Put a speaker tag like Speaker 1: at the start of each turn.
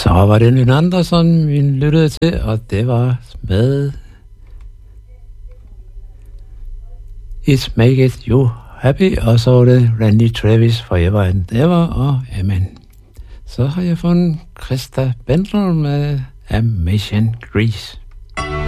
Speaker 1: Så var det Lynn Anderson, vi lyttede til, og det var med It's Make It You Happy, og så var det Randy Travis, Forever and Ever, og Amen. Så har jeg fundet Christa Bendel med Amazing Grace.